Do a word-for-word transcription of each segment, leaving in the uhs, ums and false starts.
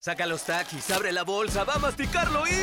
Saca los Takis, abre la bolsa, va a masticarlo y...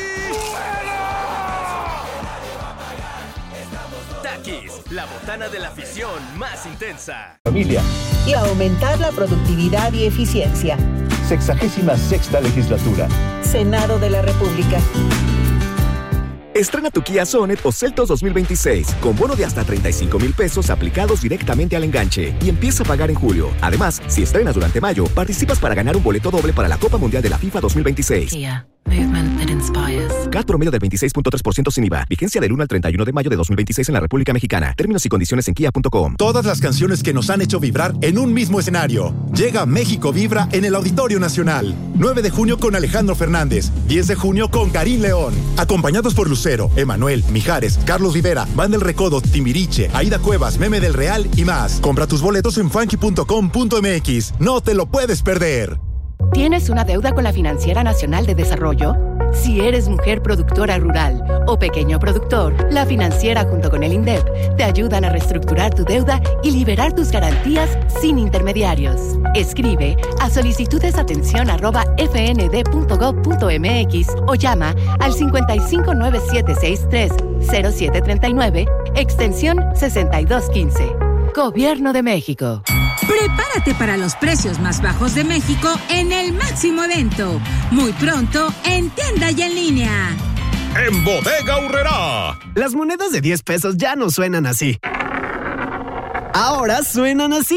Takis, la botana de la afición más intensa. Familia. Y aumentar la productividad y eficiencia. Sexagésima sexta legislatura. Senado de la República. Estrena tu Kia Sonet o Seltos dos mil veintiséis con bono de hasta treinta y cinco mil pesos aplicados directamente al enganche y empieza a pagar en julio. Además, si estrenas durante mayo, participas para ganar un boleto doble para la Copa Mundial de la FIFA dos mil veintiséis. Kia, movement that inspires. C A T promedio del veintiséis punto tres por ciento sin I V A. Vigencia del uno al treinta y uno de mayo de dos mil veintiséis en la República Mexicana. Términos y condiciones en kia punto com. Todas las canciones que nos han hecho vibrar en un mismo escenario. Llega México Vibra en el Auditorio Nacional. nueve de junio con Alejandro Fernández. diez de junio con Karim León. Acompañados por Lucero, Emanuel, Mijares, Carlos Rivera, Van del Recodo, Timbiriche, Aida Cuevas, Meme del Real y más. Compra tus boletos en funky punto com punto m x. No te lo puedes perder. ¿Tienes una deuda con la Financiera Nacional de Desarrollo? Si eres mujer productora rural o pequeño productor, la Financiera junto con el INDEP te ayudan a reestructurar tu deuda y liberar tus garantías sin intermediarios. Escribe a solicitudesatención arroba f n d punto gov punto m x o llama al cincuenta y cinco nueve siete seis tres cero siete treinta y nueve, extensión sesenta y dos quince. Gobierno de México. Prepárate para los precios más bajos de México en el máximo evento. Muy pronto, en tienda y en línea. En Bodega Aurrerá. Las monedas de diez pesos ya no suenan así. Ahora suenan así.